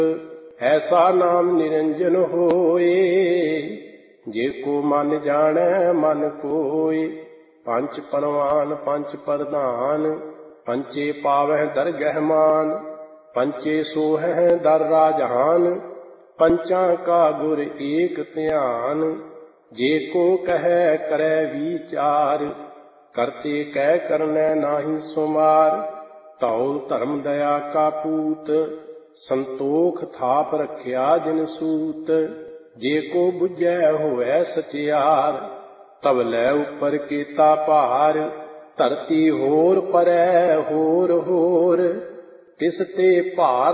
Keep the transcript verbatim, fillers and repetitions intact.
ਐਸਾ ਨਾਮ ਨਿਰੰਜਨ ਹੋਏ, ਜੇ ਕੋ ਮਨ ਜਾਣੈ ਮਨ ਕੋਇ। ਪੰਚ ਪਰਵਾਨ ਪੰਚ ਪ੍ਰਧਾਨ, ਪੰਚੇ ਪਾਵਹਿ ਦਰਗਹਿ ਮਾਨ। ਪੰਚੇ ਸੋਹਹਿ ਦਰ ਰਾਜਹਾਨ, ਪੰਚਾਂ ਕਾ ਗੁਰ ਏਕ ਧਿਆਨ। ਜੇ ਕੋ ਕਹੈ ਕਰੈ ਵੀਚਾਰ, ਕਰਤੇ ਕਹਿ ਕਰਨੈ ਨਾਹੀ ਸੁਮਾਰ। ਧੌ ਧਰਮ ਦਇਆ ਕਾ ਪੂਤ, ਸੰਤੋਖ ਥਾਪ ਰਖਿਆ ਜਿਨ ਸੂਤ। ਜੇ ਕੋ ਬੁਝੈ ਹੋਵੈ ਸਚਿਆਰ, ਤਬ ਲੈ ਉਪਰ ਕੀਤਾ ਭਾਰ। ਧਰਤੀ ਹੋਰ ਪਰੈ ਹੋਰ ਹੋਰ, ਤਿਸ ਤੇ ਭਾਰ